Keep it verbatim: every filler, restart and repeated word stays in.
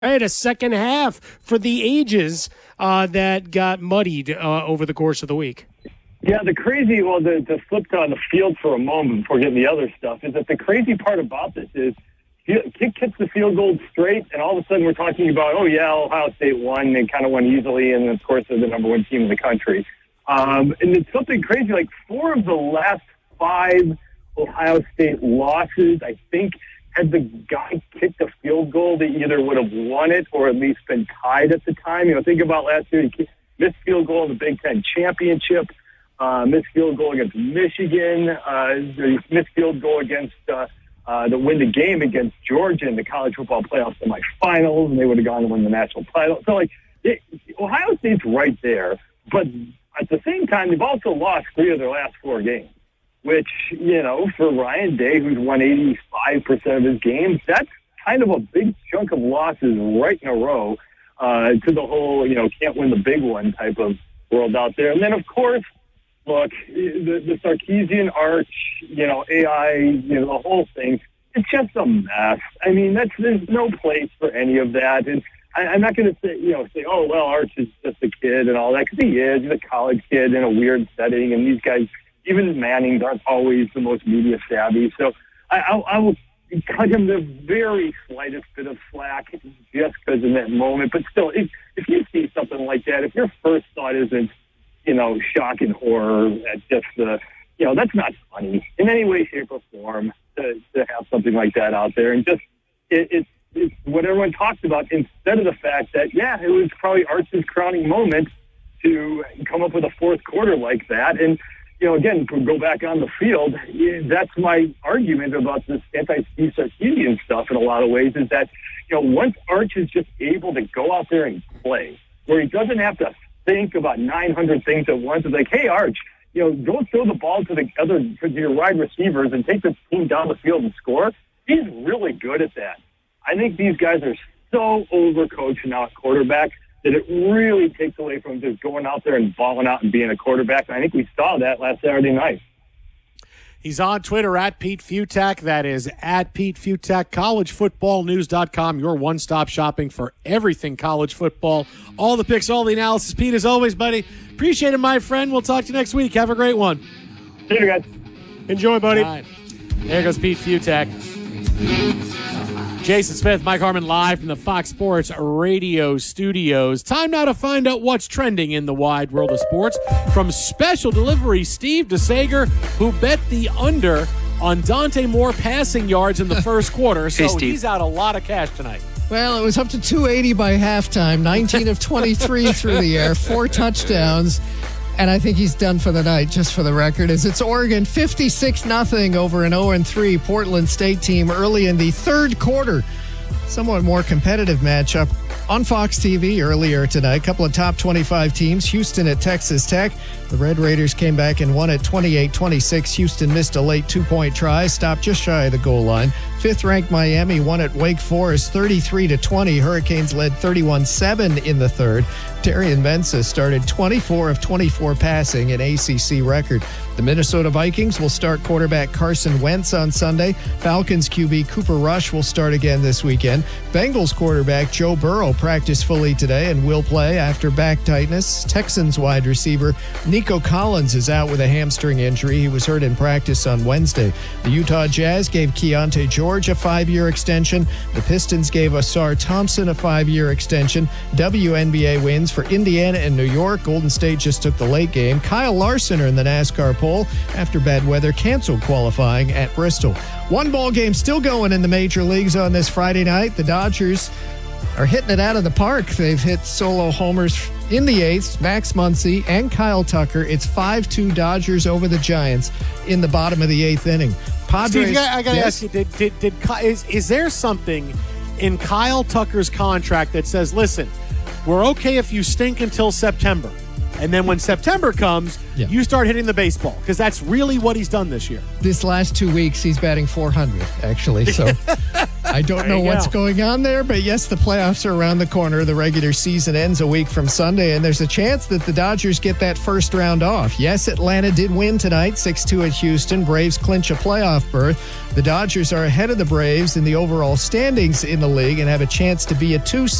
Right, a second half for the ages uh, that got muddied uh, over the course of the week. Yeah, the crazy, well, the, to flip on the field for a moment before getting the other stuff, is that the crazy part about this is kick hits the field goal straight, and all of a sudden we're talking about, oh, yeah, Ohio State won. They kind of won easily, and, of course, they're the number one team in the country. Um, and it's something crazy, like four of the last five Ohio State losses, I think, had the guy kicked a field goal, they either would have won it or at least been tied at the time. You know, think about last year, he missed field goal in the Big Ten championship, uh, missed field goal against Michigan, uh, missed field goal against uh, uh, the win the game against Georgia in the college football playoff semifinals, and they would have gone to win the national title. So, like, it, Ohio State's right there, but at the same time, they've also lost three of their last four games. Which, you know, for Ryan Day, who's won eighty-five percent of his games, that's kind of a big chunk of losses right in a row uh, to the whole, you know, can't win the big one type of world out there. And then, of course, look, the, the Sarkisian arch, you know, A I, you know, the whole thing, it's just a mess. I mean, that's there's no place for any of that. And I, I'm not going to say, you know, say, oh, well, Arch is just a kid and all that, because he is. He's a college kid in a weird setting, and these guys, even Mannings, aren't always the most media savvy. So I, I, I will cut him the very slightest bit of slack just because in that moment. But still, if, if you see something like that, if your first thought isn't, you know, shock and horror at just the, you know, that's not funny in any way, shape, or form to, to have something like that out there. And just, it, it's, it's what everyone talks about instead of the fact that, yeah, it was probably Arch's crowning moment to come up with a fourth quarter like that. And, you know, again, to go back on the field, that's my argument about this anti-Steve Sarkisian stuff in a lot of ways, is that, you know, once Arch is just able to go out there and play, where he doesn't have to think about nine hundred things at once, it's like, hey, Arch, you know, go throw the ball to the other, to your wide receivers and take the team down the field and score. He's really good at that. I think these guys are so overcoached now at quarterback that it really takes away from just going out there and balling out and being a quarterback. And I think we saw that last Saturday night. He's on Twitter at Pete Fiutak. That is at Pete Fiutak. college football news dot com, your one-stop shopping for everything college football. All the picks, all the analysis. Pete, as always, buddy, appreciate it, my friend. We'll talk to you next week. Have a great one. See you guys. Enjoy, buddy. Right. There goes Pete Fiutak. Jason Smith, Mike Harmon, live from the Fox Sports Radio studios. Time now to find out what's trending in the wide world of sports. From special delivery, Steve DeSager, who bet the under on Dante Moore passing yards in the first quarter. So hey, he's out a lot of cash tonight. Well, it was up to two eighty by halftime, nineteen of twenty-three through the air, four touchdowns. And I think he's done for the night, just for the record, as it's Oregon fifty-six nothing over an oh and three Portland State team early in the third quarter. Somewhat more competitive matchup on Fox T V earlier tonight. A couple of top twenty-five teams. Houston at Texas Tech. The Red Raiders came back and won at twenty-eight twenty-six. Houston missed a late two-point try, stopped just shy of the goal line. Fifth-ranked Miami won at Wake Forest thirty-three to twenty. Hurricanes led thirty-one seven in the third. Darian Mensah started twenty-four of twenty-four passing, an A C C record. The Minnesota Vikings will start quarterback Carson Wentz on Sunday. Falcons Q B Cooper Rush will start again this weekend. Bengals quarterback Joe Burrow practiced fully today and will play after back tightness. Texans wide receiver Nico Collins is out with a hamstring injury. He was hurt in practice on Wednesday. The Utah Jazz gave Keontae George a five-year extension. The Pistons gave Asar Thompson a five-year extension. W N B A wins for Indiana and New York. Golden State just took the late game. Kyle Larson in the NASCAR pole after bad weather canceled qualifying at Bristol. One ball game still going in the major leagues on this Friday night. The Dodgers are hitting it out of the park. They've hit solo homers in the eighth, Max Muncy and Kyle Tucker. It's five two Dodgers over the Giants in the bottom of the eighth inning. Padres, Steve, I got to yes? ask you, did, did, did, is, is there something in Kyle Tucker's contract that says, listen, we're okay if you stink until September, and then when September comes, yeah. you start hitting the baseball? Because that's really what he's done this year. This last two weeks, he's batting four hundred, actually. So I don't There know you what's go. going on there, but yes, the playoffs are around the corner. The regular season ends a week from Sunday, and there's a chance that the Dodgers get that first round off. Yes, Atlanta did win tonight, six two at Houston. Braves clinch a playoff berth. The Dodgers are ahead of the Braves in the overall standings in the league and have a chance to be a two